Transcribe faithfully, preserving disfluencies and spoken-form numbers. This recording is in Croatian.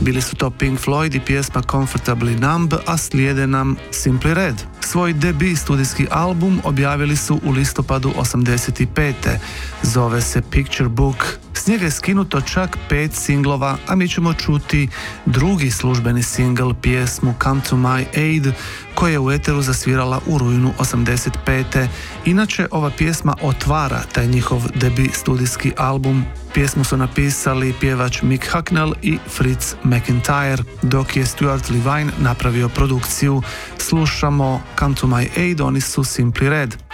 Bili su to Pink Floyd i pjesma Comfortably Numb, a slijede nam Simply Red. Svoj debut studijski album objavili su u listopadu osamdeset pete. Zove se Picture Book. S njega je skinuto čak pet singlova, a mi ćemo čuti drugi službeni singl, pjesmu Come to My Aid, koja je u eteru zasvirala u rujnu osamdeset pete. Inače, ova pjesma otvara taj njihov debut studijski album. Pjesmu su napisali pjevač Mick Hucknall i Fritz McIntyre, dok je Stuart Levine napravio produkciju. Slušamo Come to My Aid, oni su Simply Red.